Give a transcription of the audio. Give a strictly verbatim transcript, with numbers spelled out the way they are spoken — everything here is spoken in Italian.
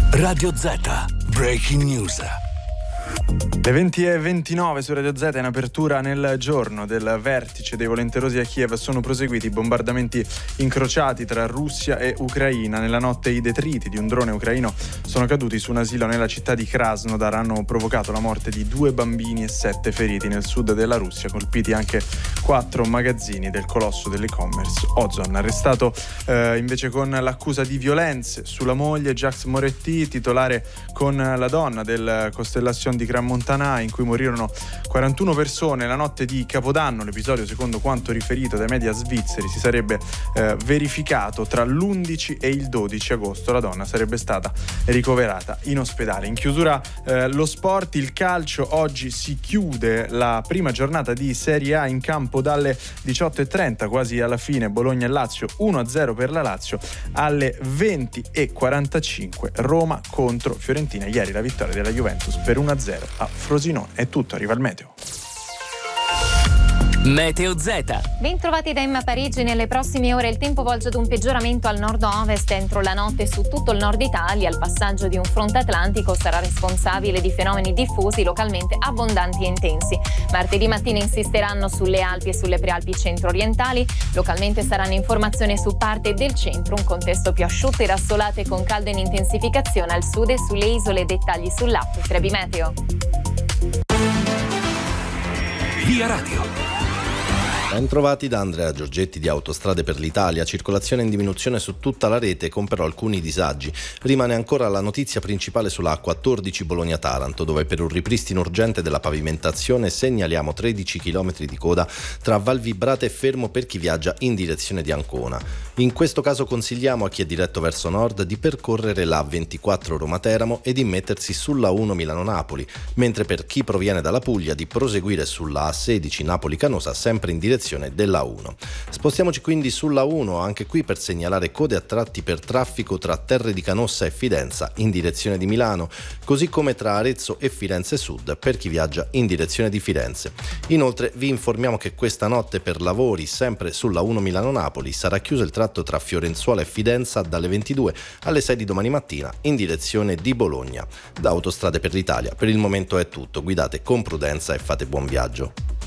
Radio Z, Breaking News. Le venti e ventinove su Radio Z, in apertura nel giorno del vertice dei volenterosi a Kiev, sono proseguiti i bombardamenti incrociati tra Russia e Ucraina. Nella notte i detriti di un drone ucraino sono caduti su un asilo nella città di Krasnodar, hanno provocato la morte di due bambini e sette feriti. Nel sud della Russia colpiti anche quattro magazzini del colosso dell'e-commerce Ozon. Arrestato eh, invece con l'accusa di violenze sulla moglie Jacques Moretti, titolare con la donna del Costellation di Gran Montana, in cui morirono quarantuno persone la notte di Capodanno. L'episodio, secondo quanto riferito dai media svizzeri, si sarebbe eh, verificato tra l'undici e il dodici agosto. La donna sarebbe stata ricoverata in ospedale. In chiusura eh, lo sport, il calcio. Oggi si chiude la prima giornata di Serie A, in campo dalle diciotto e trenta, quasi alla fine, Bologna e Lazio uno a zero per la Lazio. Alle venti e quarantacinque Roma contro Fiorentina. Ieri la vittoria della Juventus per uno a zero a Frosinone. È tutto, arriva il meteo. Meteo Z. Ben trovati da Emma Parigi. Nelle prossime ore il tempo volge ad un peggioramento al nord-ovest entro la notte su tutto il nord Italia. Il passaggio di un fronte atlantico sarà responsabile di fenomeni diffusi localmente abbondanti e intensi. Martedì mattina insisteranno sulle Alpi e sulle prealpi centro-orientali. Localmente saranno in formazione su parte del centro, un contesto più asciutto e rassolato e con caldo in intensificazione al sud e sulle isole. Dettagli sull'app Trebi Meteo. Via Radio. Ben trovati da Andrea Giorgetti di Autostrade per l'Italia. Circolazione in diminuzione su tutta la rete, con però alcuni disagi. Rimane ancora la notizia principale sulla A quattordici Bologna-Taranto, dove per un ripristino urgente della pavimentazione segnaliamo tredici chilometri di coda tra Valvibrata e Fermo per chi viaggia in direzione di Ancona. In questo caso consigliamo a chi è diretto verso nord di percorrere la A ventiquattro Roma-Teramo e di mettersi sulla uno Milano-Napoli, mentre per chi proviene dalla Puglia di proseguire sulla A sedici Napoli-Canosa, sempre in direzione della uno. Spostiamoci quindi sulla uno, anche qui per segnalare code a tratti per traffico tra Terre di Canossa e Fidenza in direzione di Milano, così come tra Arezzo e Firenze Sud per chi viaggia in direzione di Firenze. Inoltre vi informiamo che questa notte per lavori sempre sulla uno Milano-Napoli sarà chiuso il tratto tra Fiorenzuola e Fidenza dalle ventidue alle sei di domani mattina in direzione di Bologna. Da Autostrade per l'Italia per il momento è tutto, guidate con prudenza e fate buon viaggio.